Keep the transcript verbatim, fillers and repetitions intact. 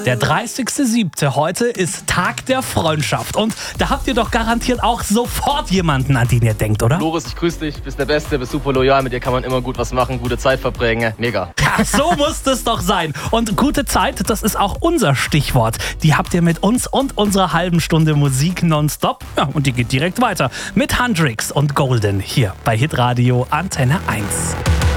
Der dreißigster siebte heute ist Tag der Freundschaft. Und da habt ihr doch garantiert auch sofort jemanden, an den ihr denkt, oder? Loris, ich grüße dich. Bist der Beste, bist super loyal. Mit dir kann man immer gut was machen, gute Zeit verbringen. Mega. Ja, so muss es doch sein. Und gute Zeit, das ist auch unser Stichwort. Die habt ihr mit uns und unserer halben Stunde Musik nonstop. Ja, und die geht direkt weiter mit Hendrix und Golden hier bei Hitradio Antenne eins.